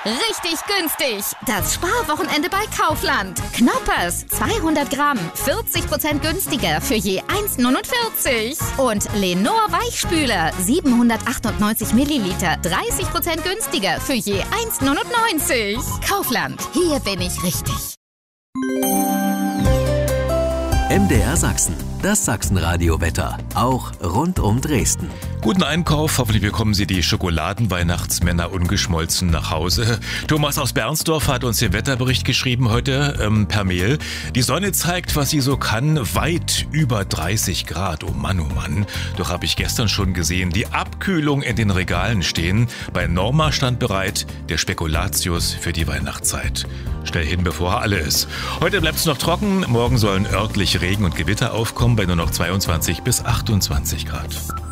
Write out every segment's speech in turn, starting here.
Richtig günstig. Das Sparwochenende bei Kaufland. Knoppers, 200 Gramm, 40% günstiger für je 1,49. Und Lenor Weichspüler, 798 Milliliter, 30% günstiger für je 1,99. Kaufland, hier bin ich richtig. MDR Sachsen, das Sachsenradio-Wetter, auch rund um Dresden. Guten Einkauf, hoffentlich bekommen Sie die Schokoladenweihnachtsmänner ungeschmolzen nach Hause. Thomas aus Bernsdorf hat uns den Wetterbericht geschrieben heute per Mail. Die Sonne zeigt, was sie so kann, weit über 30 Grad. Oh Mann, oh Mann. Doch habe ich gestern schon gesehen, die Abkühlung in den Regalen stehen. Bei Norma stand bereit der Spekulatius für die Weihnachtszeit. Schnell hin, bevor alle ist. Heute bleibt es noch trocken, morgen sollen örtlich Regen und Gewitter aufkommen bei nur noch 22 bis 28 Grad.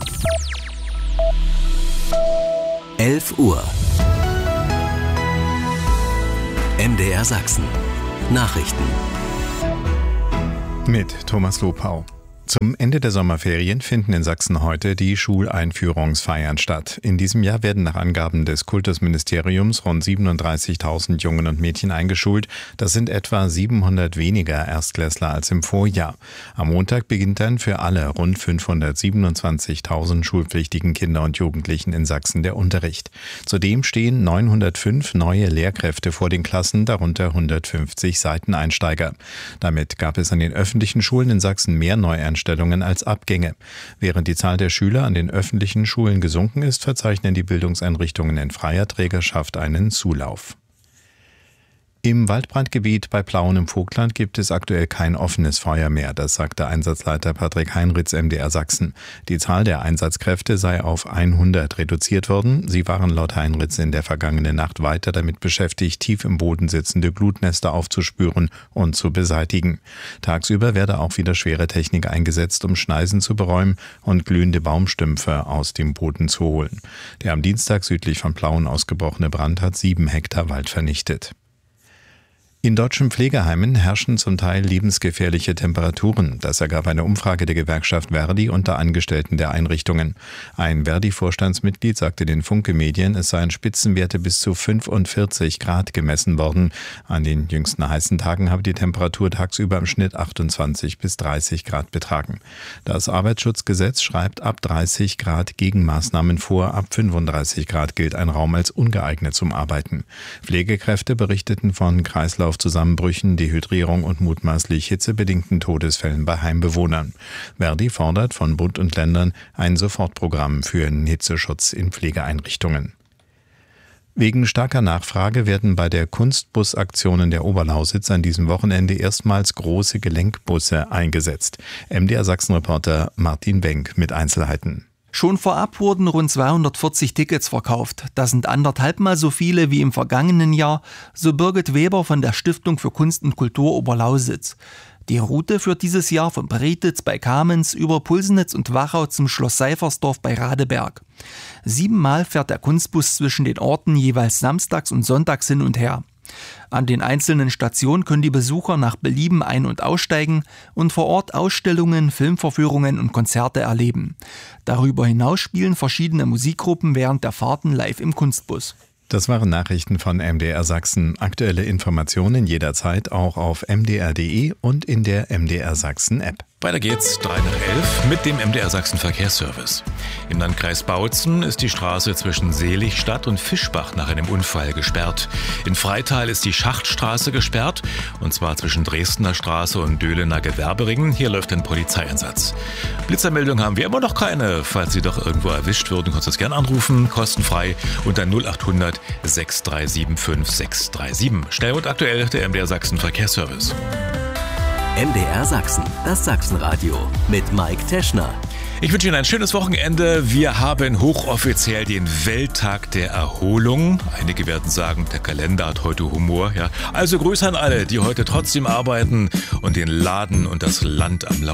11 Uhr. MDR Sachsen. Nachrichten. Mit Thomas Lopau. Zum Ende der Sommerferien finden in Sachsen heute die Schuleinführungsfeiern statt. In diesem Jahr werden nach Angaben des Kultusministeriums rund 37.000 Jungen und Mädchen eingeschult. Das sind etwa 700 weniger Erstklässler als im Vorjahr. Am Montag beginnt dann für alle rund 527.000 schulpflichtigen Kinder und Jugendlichen in Sachsen der Unterricht. Zudem stehen 905 neue Lehrkräfte vor den Klassen, darunter 150 Seiteneinsteiger. Damit gab es an den öffentlichen Schulen in Sachsen mehr Neueinstellungen als Abgänge. Während die Zahl der Schüler an den öffentlichen Schulen gesunken ist, verzeichnen die Bildungseinrichtungen in freier Trägerschaft einen Zulauf. Im Waldbrandgebiet bei Plauen im Vogtland gibt es aktuell kein offenes Feuer mehr, das sagte Einsatzleiter Patrick Heinritz, MDR Sachsen. Die Zahl der Einsatzkräfte sei auf 100 reduziert worden. Sie waren laut Heinritz in der vergangenen Nacht weiter damit beschäftigt, tief im Boden sitzende Glutnester aufzuspüren und zu beseitigen. Tagsüber werde auch wieder schwere Technik eingesetzt, um Schneisen zu beräumen und glühende Baumstümpfe aus dem Boden zu holen. Der am Dienstag südlich von Plauen ausgebrochene Brand hat 7 Hektar Wald vernichtet. In deutschen Pflegeheimen herrschen zum Teil lebensgefährliche Temperaturen. Das ergab eine Umfrage der Gewerkschaft Verdi unter Angestellten der Einrichtungen. Ein Verdi-Vorstandsmitglied sagte den Funke-Medien, es seien Spitzenwerte bis zu 45 Grad gemessen worden. An den jüngsten heißen Tagen habe die Temperatur tagsüber im Schnitt 28 bis 30 Grad betragen. Das Arbeitsschutzgesetz schreibt ab 30 Grad Gegenmaßnahmen vor. Ab 35 Grad gilt ein Raum als ungeeignet zum Arbeiten. Pflegekräfte berichteten von Kreislaufzusammenbrüchen, Dehydrierung und mutmaßlich hitzebedingten Todesfällen bei Heimbewohnern. Verdi fordert von Bund und Ländern ein Sofortprogramm für den Hitzeschutz in Pflegeeinrichtungen. Wegen starker Nachfrage werden bei der Kunstbusaktion in der Oberlausitz an diesem Wochenende erstmals große Gelenkbusse eingesetzt. MDR Sachsen-Reporter Martin Benck mit Einzelheiten. Schon vorab wurden rund 240 Tickets verkauft. Das sind 1,5 Mal so viele wie im vergangenen Jahr, so Birgit Weber von der Stiftung für Kunst und Kultur Oberlausitz. Die Route führt dieses Jahr von Bretitz bei Kamenz über Pulsenitz und Wachau zum Schloss Seifersdorf bei Radeberg. 7 Mal fährt der Kunstbus zwischen den Orten jeweils samstags und sonntags hin und her. An den einzelnen Stationen können die Besucher nach Belieben ein- und aussteigen und vor Ort Ausstellungen, Filmvorführungen und Konzerte erleben. Darüber hinaus spielen verschiedene Musikgruppen während der Fahrten live im Kunstbus. Das waren Nachrichten von MDR Sachsen. Aktuelle Informationen jederzeit auch auf mdr.de und in der MDR Sachsen App. Weiter geht's 3 nach 11 mit dem MDR Sachsen Verkehrsservice. Im Landkreis Bautzen ist die Straße zwischen Seligstadt und Fischbach nach einem Unfall gesperrt. In Freital ist die Schachtstraße gesperrt, und zwar zwischen Dresdner Straße und Döhlener Gewerberingen. Hier läuft ein Polizeieinsatz. Blitzermeldung haben wir immer noch keine. Falls Sie doch irgendwo erwischt würden, kannst du uns gerne anrufen, kostenfrei unter 0800 6375 637. Schnell und aktuell der MDR Sachsen Verkehrsservice. MDR Sachsen, das Sachsenradio mit Mike Teschner. Ich wünsche Ihnen ein schönes Wochenende. Wir haben hochoffiziell den Welttag der Erholung. Einige werden sagen, der Kalender hat heute Humor. Ja. Also Grüße an alle, die heute trotzdem arbeiten und den Laden und das Land am Laufen